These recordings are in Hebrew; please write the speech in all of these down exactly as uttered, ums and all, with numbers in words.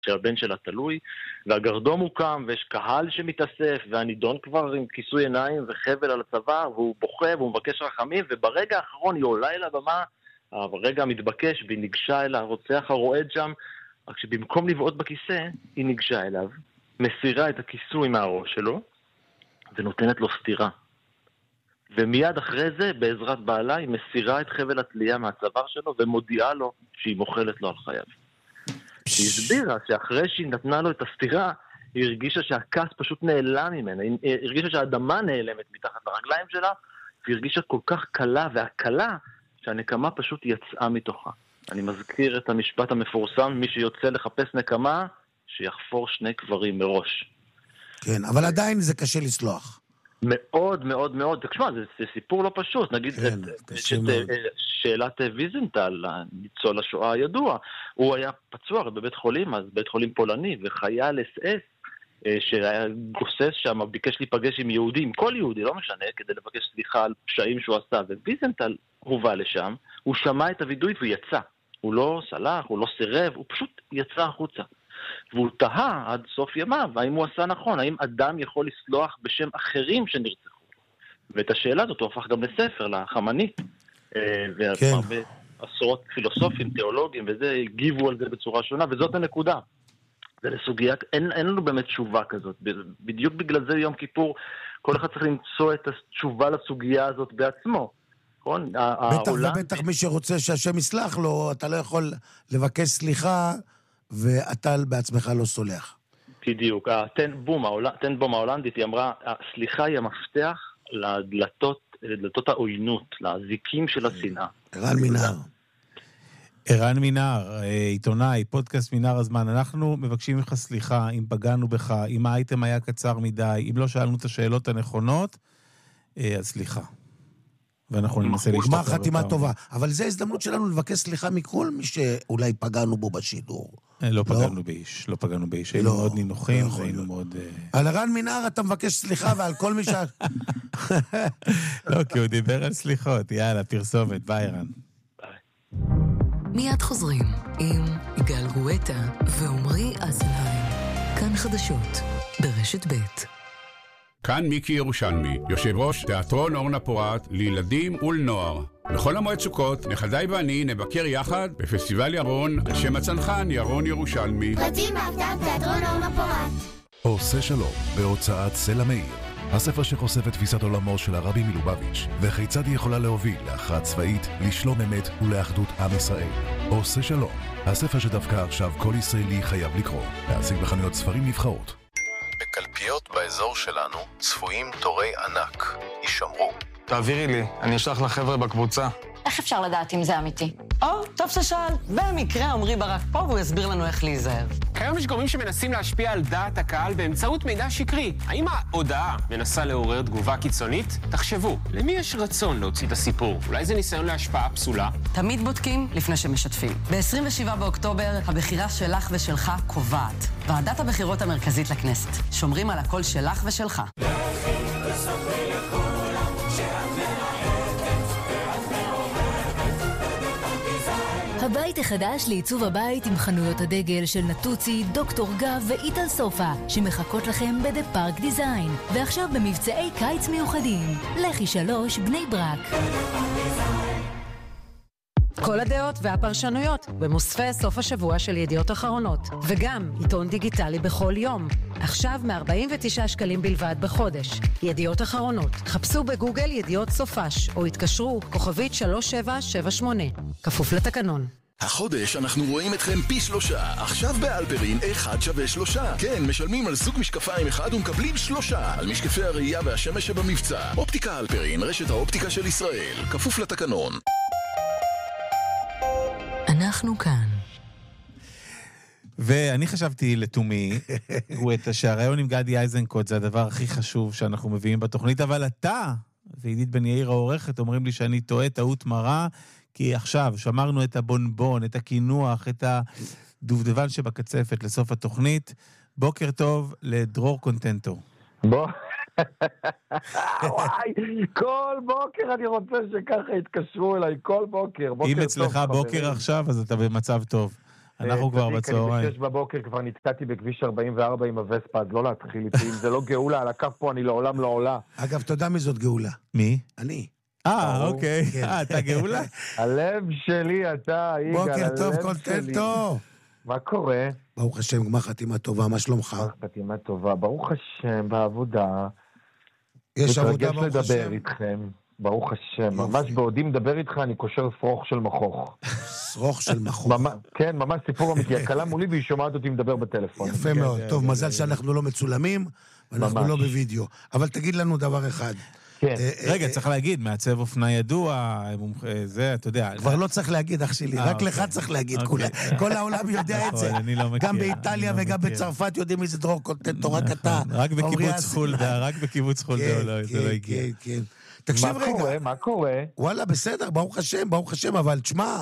שהבן שלה תלוי, והגרדום הוקם, ויש קהל שמתאסף, והנידון כבר עם כיסוי עיניים וחבל על הצוואר, והוא בוכה והוא מבקש רחמים, וברגע האחרון היא עולה אל הבמה, הרגע המתבקש, והיא ניגשה אל הרוצח הרועד שם, רק שבמקום לבעוט בכיסא, היא ניגשה אליו, מסירה את הכיסוי מהראש שלו, ונותנת לו סתירה. ומיד אחרי זה, בעזרת בעלה, היא מסירה את חבל התלייה מהצוואר שלו, ומודיעה לו שהיא מוכלת לו על חייו. היא הסבירה שאחרי שהיא נתנה לו את הסתירה, היא הרגישה שהכעס פשוט נעלם ממנה, היא הרגישה שהאדמה נעלמת מתחת לרגליים שלה, והיא הרגישה כל כך קלה והקלה, שהנקמה פשוט יצאה מתוכה. אני מזכיר את המשפט המפורסם, מי שיוצא לחפש נקמה, שיחפור שני קברים מראש. כן, אבל עדיין זה קשה לסלוח. מאוד מאוד מאוד, תשמע, זה, זה סיפור לא פשוט, נגיד, כן, את, את, שאלת ויזנטל, ניצול השואה הידוע, הוא היה פצוע בבית חולים, אז בית חולים פולני, וחייל אס אס, שהיה גוסס שם, ביקש להיפגש עם יהודים, כל יהודי, לא משנה, כדי לבקש סליחה על פשעים שהוא עשה, וויזנטל הובא לשם, הוא שמע את הוידוי ויצא, הוא לא סלח, הוא לא סירב, הוא פשוט יצא החוצה. והוא תהה עד סוף ימיו, האם הוא עשה נכון, האם אדם יכול לסלוח בשם אחרים שנרצחו. ואת השאלה הזאת הוא הפך גם לספר, לחמנית, והרבה עשרות פילוסופים, תיאולוגים, וזה, הגיבו על זה בצורה שונה, וזאת הנקודה. זה לסוגיה, אין, אין לנו באמת תשובה כזאת. בדיוק בגלל זה יום כיפור, כל אחד צריך למצוא את התשובה לסוגיה הזאת בעצמו. נכון? בטח ובטח מי שרוצה שהשם יסלח לו, אתה לא יכול לבקש סליחה, ואתה בעצמך לא סולח. בדיוק. הטנבום ההולנדית, היא אמרה, הסליחה היא המפתח לדלתות, לדלתות העוינות, להזיקים של השנאה. ערן מנהר. ערן מנהר, עיתונאי, פודקאסט מנהר הזמן. אנחנו מבקשים ממך סליחה אם פגענו בך, אם האייטם היה קצר מדי, אם לא שאלנו את השאלות הנכונות, אז סליחה. ואנחנו ננסה להשתחרר. מה חתימה טובה. אבל זו הזדמנות שלנו לבקש סליחה מכל מי שאולי פגענו בו בשידור. לא פגענו באיש, לא פגענו באיש. היינו מאוד נינוחים, והיינו מאוד... על ערן מנהר אתה מבקש סליחה, ועל כל מי ש... לא, כי הוא דיבר על סליחות. יאללה, פרסומת. ביי, ערן. מיד חוזרים עם יגאל גואטה ועומרי אזולאי. כאן חדשות, ברשת ב'. כאן מיקי ירושלמי, יושב ראש תיאטרון אורנה פורת לילדים ולנוער. בכל המועד סוכות, נכדיי ואני נבקר יחד בפסטיבל ירון על שם הצנחן ירון ירושלמי. פרטים באתר תיאטרון אורנה פורת. עושה שלום, בהוצאת סלע מאיר. הספר שחושף את תפיסת עולמו של הרבי מלובביץ' וכיצד היא יכולה להוביל להכרעה צבאית, לשלום אמת ולאחדות עם ישראל. עושה שלום, הספר שדווקא עכשיו כל ישראלי חייב לקרוא. להשיג בחנויות ספרים נבחרות. בקלפיות באזור שלנו צפויים תורי ענק. יישמרו. תעבירי לי, אני אשלח לחבר'ה בקבוצה. איך אפשר לדעת אם זה אמיתי? או, טוב ששאל. במקרה עומרי ברק פה והוא יסביר לנו איך להיזהר. כיום יש גורמים שמנסים להשפיע על דעת הקהל באמצעות מידע שקרי. האם ההודעה מנסה לעורר תגובה קיצונית? תחשבו, למי יש רצון להוציא את הסיפור? אולי זה ניסיון להשפעה פסולה? תמיד בודקים לפני שמשתפים. ב-עשרים ושבעה באוקטובר הבחירה שלך ושלך קובעת. ועדת הבחירות המרכזית לכנסת. שומרים על הקול שלך ושלך. הבית החדש לעיצוב הבית עם חנויות הדגל של נטוצי, דוקטור גב ואיטל סופה, שמחכות לכם בדה פארק דיזיין. ועכשיו במבצעי קיץ מיוחדים. לכי שלוש בני ברק. כל הדעות והפרשנויות במוספי סוף השבוע של ידיעות אחרונות. וגם עיתון דיגיטלי בכל יום. עכשיו מ-ארבעים ותשעה שקלים בלבד בחודש. ידיעות אחרונות. חפשו בגוגל ידיעות סופש, או התקשרו כוכבית שלוש שבע שבע שמונה. כפוף לתקנון. החודש אנחנו רואים אתכם פי שלושה. עכשיו באלפרין אחד שווה שלושה. כן, משלמים על זוג משקפיים אחד ומקבלים שלושה. על משקפי הראייה והשמש שבמבצע. אופטיקה אלפרין, רשת האופטיקה של ישראל. כפוף לתקנון. אנחנו כאן. ואני חשבתי לתומי, שהרעיון עם גדי איזנקוט זה הדבר הכי חשוב שאנחנו מביאים בתוכנית, אבל אתה, ועידית בן יאיר העורכת, אומרים לי שאני טועה טעות מרה, כי עכשיו שמרנו את הבונבון, את הכינוח, את הדובדבן שבקצפת לסוף התוכנית. בוקר טוב לדרור קונטנטו. בוא. וואי, כל בוקר אני רוצה שככה יתקשרו אליי, כל בוקר. אם אצלך בוקר עכשיו, אז אתה במצב טוב. אנחנו כבר בצהריים. בשש בבוקר כבר נתקעתי בכביש ארבעים וארבע עם הווספה, אז לא להתחיל איתי. אם זה לא גאולה, על הקו פה אני לעולם לא עולה. אגב, אתה יודע מי זאת גאולה? מי? אני. אה, אוקיי. אה, אתה גאולה? הלב שלי, אתה, יגאל, בוקר טוב, כל תל טוב. מה קורה? ברוך השם, גמר חתימה טובה, מה שלומך? גמר חתימה טובה, ברוך השם, בעבודה. יש עבודה, ברוך מתרגש השם. לדבר איתכם, ברוך השם. ממש בעודי מדבר איתך, אני קושר שרוך של מכוך. שרוך של מכוך. כן, ממש סיפור אמיתי. הקלה מולי והיא שומעת אותי מדבר בטלפון. יפה מאוד. טוב, מזל שאנחנו לא מצולמים, ואנחנו לא בווידאו. אבל תגיד לנו דבר אחד. רגע, צריך להגיד, מעצב אופנה ידוע, זה, אתה יודע. כבר לא צריך להגיד, אח שלי, רק לך צריך להגיד, כל העולם יודע את זה. גם באיטליה וגם בצרפת יודעים איזה תורה קטן. רק בקיבוץ חולדה, רק בקיבוץ חולדה, זה לא הגיע. תקשיב רגע. מה קורה? מה קורה? וואלה, בסדר, ברוך השם, ברוך השם, אבל תשמע,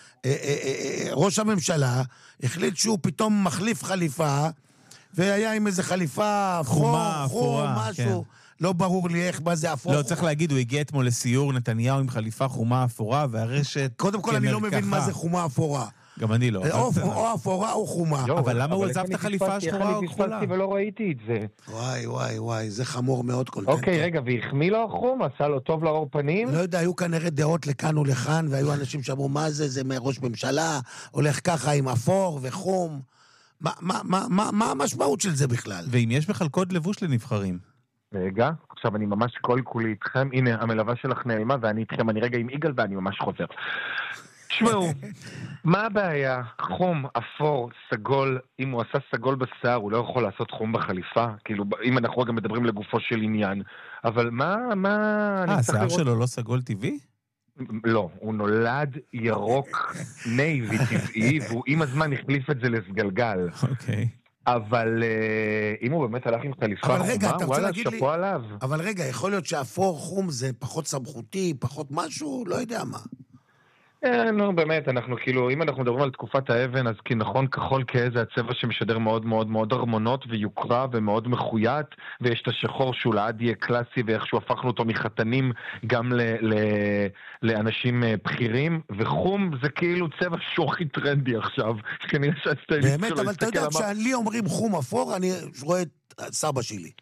ראש הממשלה החליט שהוא פתאום מחליף חליפה, והיה עם איזה חליפה, חומה, חום, משהו. לא ברור לי איך, מה זה אפור. לא, צריך להגיד, הוא הגיע אתמול לסיור נתניהו עם חליפה חומה אפורה, והרשת קודם כל אני לא מבין מה זה חומה אפורה. גם אני לא. או אפורה או חומה. אבל למה הוא עזב את החליפה השחורה או כחולה? ולא ראיתי את זה. וואי, וואי, וואי, זה חמור מאוד קונטנט. אוקיי, רגע, והחמיא לו החום? עשה לו טוב לאור פנים? לא יודע, היו כנראה דעות לכאן ולכאן, והיו אנשים שאמרו, מה זה? זה מראש ממשלה, הולך ככה עם אפור וחום. מה המשמעות של זה בכלל? ואם יש בכלל קוד לבוש לנבחרים? רגע, עכשיו אני ממש כל כולי איתכם, הנה המלווה שלך נעלמה ואני איתכם, אני רגע עם יגאל ואני ממש חוזר. תשמעו, מה הבעיה? חום, אפור, סגול, אם הוא עשה סגול בשיער, הוא לא יכול לעשות חום בחליפה, כאילו, אם אנחנו גם מדברים לגופו של עניין, אבל מה, מה... אה, השיער שלו לא סגול טבעי? לא, הוא נולד ירוק נייבי טבעי, והוא עם הזמן החליף את זה לסגלגל. אוקיי. אבל אם הוא באמת הלך עם חליפה חומה, וואלה, שפו עליו. אבל רגע, יכול להיות שאפור חום זה פחות סמכותי, פחות משהו, לא יודע מה. נו, באמת, אנחנו כאילו, אם אנחנו מדברים על תקופת האבן, אז כי נכון, כחול כאיזה הצבע שמשדר מאוד מאוד מאוד הרמונות ויוקרה ומאוד מחויית, ויש את השחור שהוא לעד יהיה קלאסי, ואיכשהו הפכנו אותו מחתנים גם ל- ל- לאנשים בכירים, וחום זה כאילו צבע שהוא הכי טרנדי עכשיו, כנראה שהסטייליסט שלו... באמת, אבל אתה יודע, כשלי אומרים חום אפור, אני רואה את סבא שלי.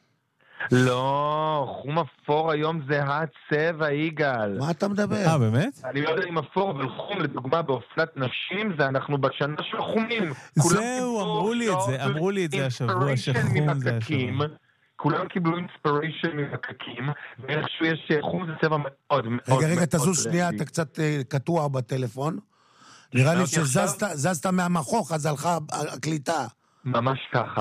לא, חום אפור היום זה הצבע, יגאל. מה אתה מדבר? אה, באמת? אני לא יודע אם אפור, אבל חום, לדוגמה, באופנת נשים, זה אנחנו בשנה של חומים. זהו, אמרו לי את זה, אמרו לי את זה השבוע, שחום זה השבוע. כולם קיבלו אינספיריישן ממקקים, ואיכשהו יש חום זה צבע מאוד מאוד... רגע, רגע, תזוז שנייה, אתה קצת קטוע בטלפון. נראה לי שזזת מהמכוך, אז הלכה הקליטה. ממש ככה.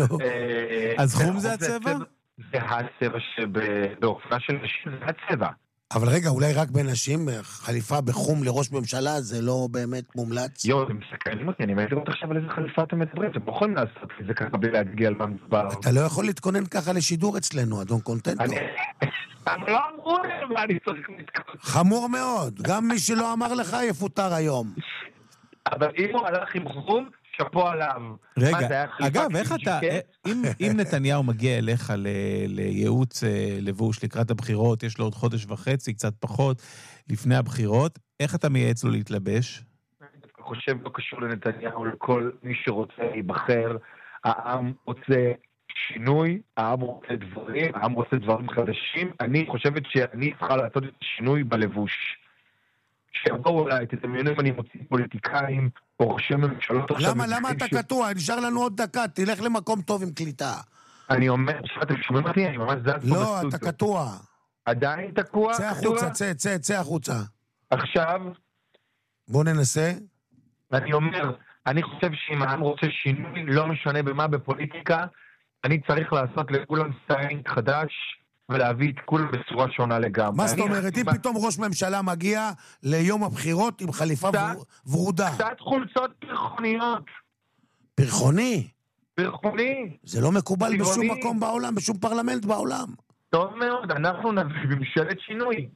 אז חום זה הצבע? זה הצבע שבאופנה של נשים זה הצבע. אבל רגע, אולי רק בנשים, חליפה בחום לראש ממשלה, זה לא באמת מומלץ? יו, אתם מסתכלים אותי, אני מעט לראות עכשיו על איזה חליפה אתם מדברים, אתם לא יכולים לעשות את זה ככה בלי להגיע על מה מדבר. אתה לא יכול להתכונן ככה לשידור אצלנו, אדון קונטנטו. אני לא אמרו מה אני צריך להתכונן. חמור מאוד, גם מי שלא אמר לך יפוטר היום. אבל אם הוא הלך עם חום, שפו עליו. רגע, אגב, איך אתה, אם נתניהו מגיע אליך לייעוץ לבוש לקראת הבחירות, יש לו עוד חודש וחצי, קצת פחות, לפני הבחירות, איך אתה מייעץ לו להתלבש? אני חושב לא קשור לנתניהו, לכל מי שרוצה להיבחר, העם רוצה שינוי, העם רוצה דברים, העם רוצה דברים חדשים, אני חושבת שאני צריכה לעשות את השינוי בלבוש. שיבואו אולי, תדמיינו אם אני מוציא פוליטיקאים, או ראשי ממשלות... למה, למה אתה קטוע? נשאר לנו עוד דקה, תלך למקום טוב עם קליטה. אני אומר, שאתם שומעים אותי, אני ממש זז פה בסטודיו. לא, אתה קטוע. עדיין תקוע? צא החוצה, צא, צא, צא החוצה. עכשיו? בוא ננסה. אני אומר, אני חושב שאם העם רוצה שינוי, לא משנה במה בפוליטיקה, אני צריך לעשות לכולם סטיילינג חדש, ולהביא את כולם בצורה שונה לגמרי. מה זאת אומרת? אם פתאום ראש ממשלה מגיע ליום הבחירות עם חליפה ורודה. קצת חולצות פרחוניות. פרחוני? פרחוני. זה לא מקובל בשום מקום בעולם, בשום פרלמנט בעולם. טוב מאוד, אנחנו נביא בממשלת שינוי.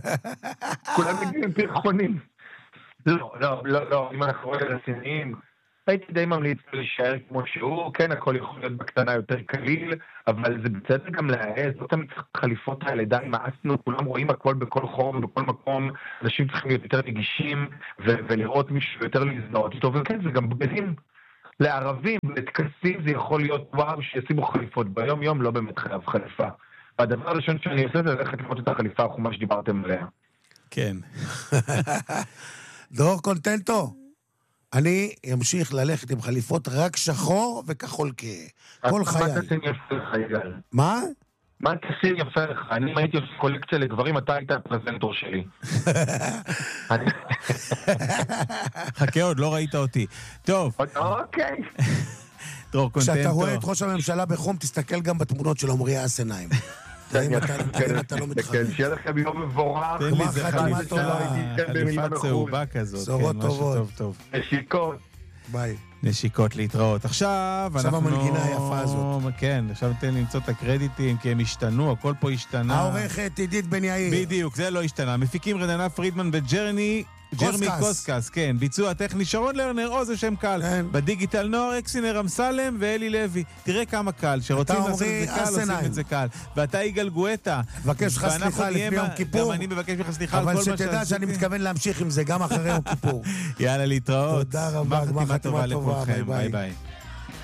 כולם מגיעים פרחונים. לא, לא, לא, לא, אם אנחנו רואים רציניים, הייתי די ממליץ להישאר כמו שהוא, כן, הכל יכול להיות בקטנה יותר קליל, אבל זה בסדר גם להעז, לא תמיד חליפות האלה, די מאסנו, כולם רואים הכל בכל חור ובכל מקום, אנשים צריכים להיות יותר נגישים, ו- ולראות מישהו יותר להזדהות איתו, וכן, זה גם בגדים לערבים, לטקסים זה יכול להיות וואו, שישימו חליפות ביום יום, לא באמת חייב חליפה. והדבר הראשון שאני עושה זה ללכת לראות את החליפה החומה שדיברתם עליה. כן. דרור קונטנטו, אני אמשיך ללכת עם חליפות רק שחור וכחול כהה. כל חיי. מה תשים יפה לך, יגאל? מה? מה תשים יפה לך? אני הייתי עושה קולקציה לגברים, אתה היית הפרזנטור שלי. חכה, עוד לא ראית אותי. טוב. אוקיי. דרור קונטנטו. כשאתה רואה את ראש הממשלה בחום, תסתכל גם בתמונות של עמרי האסניים. אם אתה לא מתחרט. שיהיה לכם יום מבורך. תן לי זה חליפה צהובה כזאת. בשורות טובות. נשיקות. ביי. נשיקות להתראות. עכשיו אנחנו... עכשיו המנגינה היפה הזאת. כן, עכשיו ניתן למצוא את הקרדיטים, כי הם השתנו, הכל פה השתנה. העורכת עידית בן יאיר. בדיוק, זה לא השתנה. מפיקים רננה פרידמן וג'רני... ג'רמי קוסקס, כן. ביצוע טכני שרון לרנר, עוז השם קל. בדיגיטל נוער אקסינר אמסלם ואלי לוי. תראה כמה קל, שרוצים לעשות את זה קל, עושים את זה קל. ואתה יגאל גואטה. מבקש לך סליחה לפני יום כיפור. גם אני מבקש לך סליחה על כל מה שעשיתי. אבל שתדע שאני מתכוון להמשיך עם זה גם אחרי יום כיפור. יאללה, להתראות. תודה רבה. חתימה טובה לכולכם. ביי ביי.